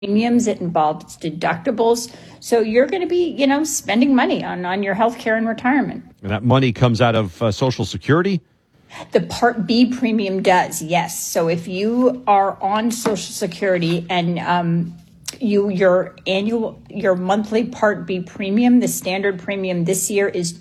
premiums, it involves deductibles. So you're going to be, spending money on your health care and retirement. And that money comes out of Social Security? The Part B premium does, yes. So if you are on Social Security and your monthly Part B premium, the standard premium this year is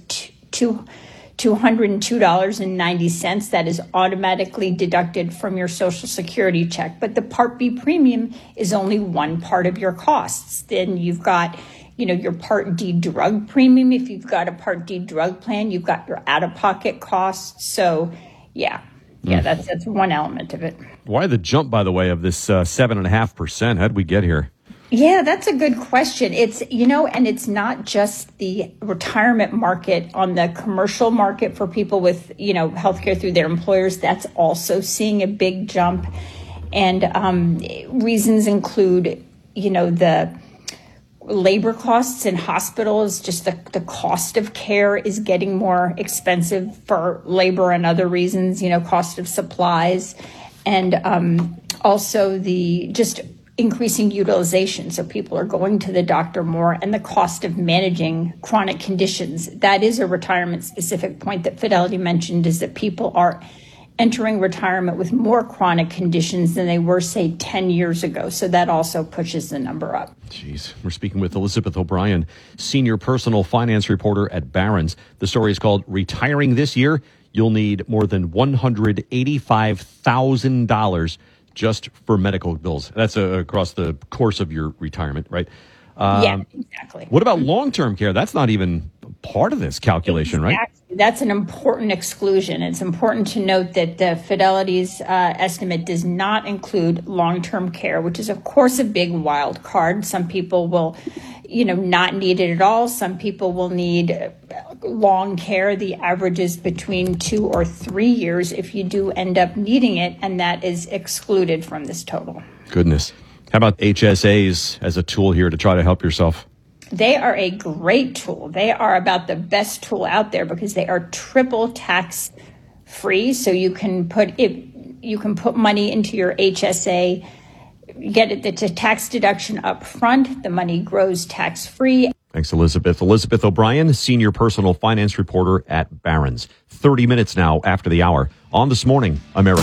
$202.90. That is automatically deducted from your Social Security check. But the Part B premium is only one part of your costs. Then you've got, your Part D drug premium. If you've got a Part D drug plan, you've got your out-of-pocket costs. So, that's one element of it. Why the jump, by the way, of this 7.5%? How'd we get here? Yeah, that's a good question. It's, and it's not just the retirement market. On the commercial market for people with, healthcare through their employers, that's also seeing a big jump. And reasons include, the labor costs in hospitals, just the cost of care is getting more expensive for labor and other reasons, cost of supplies, and also the just increasing utilization. So people are going to the doctor more, and the cost of managing chronic conditions. That is a retirement specific point that Fidelity mentioned, is that people are entering retirement with more chronic conditions than they were, say, 10 years ago. So that also pushes the number up. Jeez. We're speaking with Elizabeth O'Brien, senior personal finance reporter at Barron's. The story is called Retiring This Year. You'll need more than $185,000 just for medical bills. That's across the course of your retirement, right? Yeah, exactly. What about long-term care? That's not even part of this calculation, right? That's an important exclusion. It's important to note that the Fidelity's estimate does not include long-term care, which is, of course, a big wild card. Some people will, not need it at all. Some people will need long care. The average is between 2 or 3 years if you do end up needing it, and that is excluded from this total. Goodness. How about HSAs as a tool here to try to help yourself? They are a great tool. They are about the best tool out there because they are triple tax free. So you can put money into your HSA, get it the tax deduction up front. The money grows tax free. Thanks, Elizabeth. Elizabeth O'Brien, senior personal finance reporter at Barron's. 30 minutes now after the hour on This Morning America.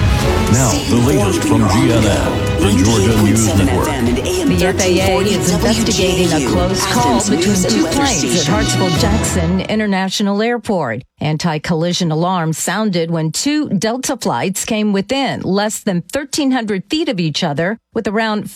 Now, the latest from GNN, the Georgia News Network. The FAA is investigating a close call between two planes at Hartsfield-Jackson International Airport. Anti-collision alarms sounded when two Delta flights came within less than 1,300 feet of each other, with around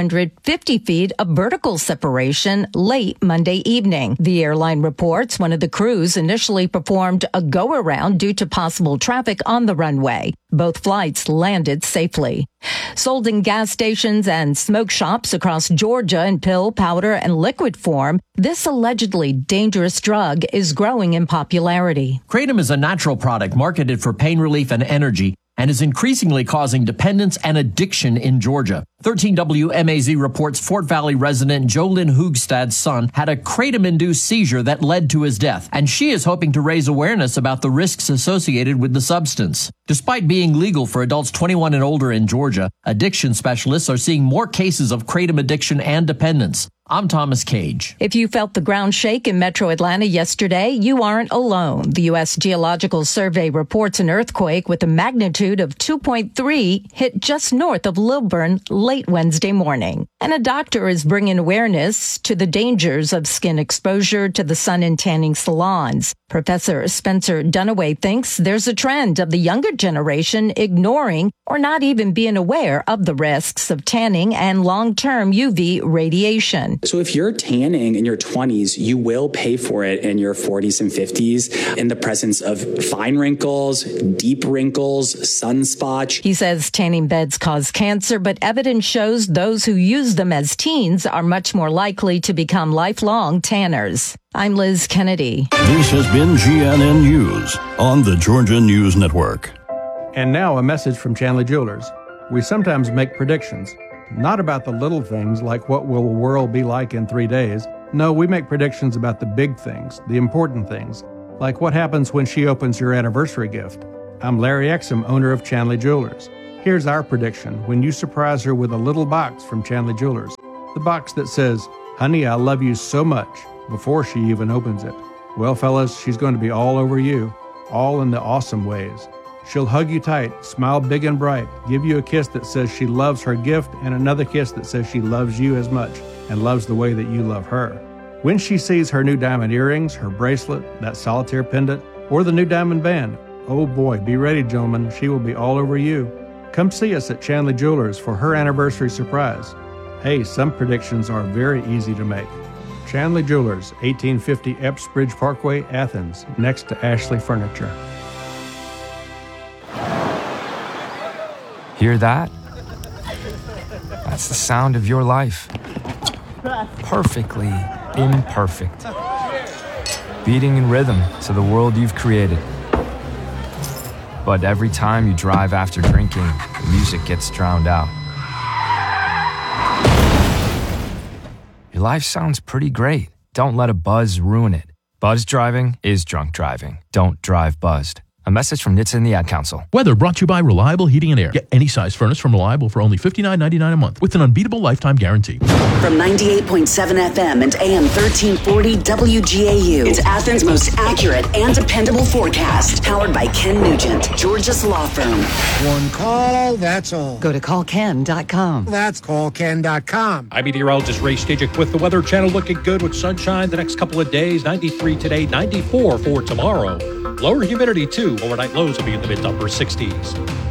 550 feet of vertical separation late Monday evening. The airline reports one of the crews initially performed a go-around due to possible traffic on the runway. Both flights landed safely. Sold in gas stations and smoke shops across Georgia in pill, powder, and liquid form, this allegedly dangerous drug is growing in popularity. Kratom is a natural product marketed for pain relief and energy and is increasingly causing dependence and addiction in Georgia. 13 WMAZ reports Fort Valley resident Jolyn Hoogstad's son had a kratom-induced seizure that led to his death, and she is hoping to raise awareness about the risks associated with the substance. Despite being legal for adults 21 and older in Georgia, addiction specialists are seeing more cases of kratom addiction and dependence. I'm Thomas Cage. If you felt the ground shake in metro Atlanta yesterday, you aren't alone. The U.S. Geological Survey reports an earthquake with a magnitude of 2.3 hit just north of Lilburn late Wednesday morning. And a doctor is bringing awareness to the dangers of skin exposure to the sun in tanning salons. Professor Spencer Dunaway thinks there's a trend of the younger generation ignoring or not even being aware of the risks of tanning and long-term UV radiation. So if you're tanning in your 20s, you will pay for it in your 40s and 50s in the presence of fine wrinkles, deep wrinkles, sunspots. He says tanning beds cause cancer, but evidence shows those who use them as teens are much more likely to become lifelong tanners. I'm Liz Kennedy. This has been GNN News on the Georgia News Network. And now a message from Chandler Jewelers. We sometimes make predictions, not about the little things like what will the world be like in 3 days. No, we make predictions about the big things, the important things, like what happens when she opens your anniversary gift. I'm Larry Exum, owner of Chandler Jewelers. Here's our prediction when you surprise her with a little box from Chandler Jewelers. The box that says, "Honey, I love you so much," before she even opens it. Well, fellas, she's going to be all over you, all in the awesome ways. She'll hug you tight, smile big and bright, give you a kiss that says she loves her gift, and another kiss that says she loves you as much and loves the way that you love her. When she sees her new diamond earrings, her bracelet, that solitaire pendant, or the new diamond band, oh boy, be ready, gentlemen, she will be all over you. Come see us at Chandler Jewelers for her anniversary surprise. Hey, some predictions are very easy to make. Chandler Jewelers, 1850 Epps Bridge Parkway, Athens, next to Ashley Furniture. Hear that? That's the sound of your life. Perfectly imperfect. Beating in rhythm to the world you've created. But every time you drive after drinking, the music gets drowned out. Your life sounds pretty great. Don't let a buzz ruin it. Buzz driving is drunk driving. Don't drive buzzed. A message from NHTSA and the Ad Council. Weather brought to you by Reliable Heating and Air. Get any size furnace from Reliable for only $59.99 a month with an unbeatable lifetime guarantee. From 98.7 FM and AM 1340 WGAU, it's Athens' most accurate and dependable forecast. Powered by Ken Nugent, Georgia's law firm. One call, that's all. Go to callken.com. That's callken.com. I'm meteorologist Ray Stajic with the Weather Channel, looking good with sunshine the next couple of days. 93 today, 94 for tomorrow. Lower humidity, too. Overnight lows will be in the mid to upper 60s.